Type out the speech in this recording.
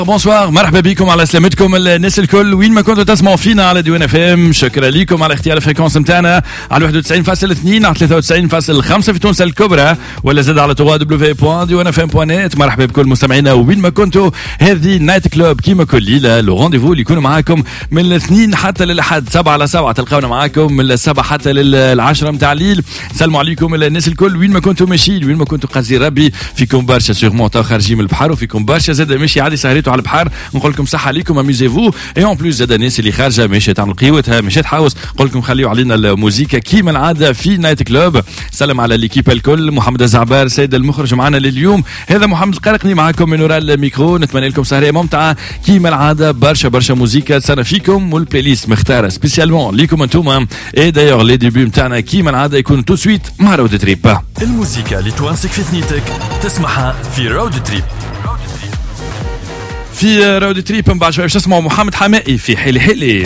بونسوار، مرحبا بكم على سلامتكم الناس الكل وين ما كنتوا تسمعوا فينا على دي ان اف ام. شكرا لكم على اختيار الفريكونس نتاعنا على 91.2 على 93.5 في تونس الكبرى، ولا زاد على www.dunfm.net. مرحبا بكل مستمعينا وين ما كنتوا. هذه نايت كلوب كيما كل ليله، لو رونديفو اللي يكونوا معاكم من الاثنين حتى للاحد 7 على 7. تلقاونا معاكم من 7 حتى لل10 نتاع الليل. سلموا عليكم الناس الكل وين ما كنتوا ماشيين، وين ما كنتوا قاسي ربي فيكم برشا سيغمون تو خارجين من البحر، وفيكم برشا زاد ماشي عادي سهريتوا على البحر. نقول لكم صحه عليكم، اميزيفو. اي اون بلوس زاد الناس اللي خارجه ماشيه تعمل قيوتها، ماشيه تحاوس، نقول لكم خليوا علينا الموسيقى كيما العاده في نايت كلوب. سلم على ليكيب الكل، محمد الزعبار سيد المخرج معنا لليوم، هذا محمد القرقني معاكم من وراء الميكرو. نتمنى لكم سهريه ممتعه كيما العاده، برشا موسيقى تسنى فيكم، والبلاي ليست مختاره سبيسيالمون ليكم انتوما. اي دايوغ لي ديبي نتاعنا كيما العاده يكون تو سويت مع رود تريب. الموسيقى اللي توانسك في ثنيتك تسمعها في رود تريب. في رود تريب من بعد شويه باش نسمعوا محمد حمائي في حلي حلي.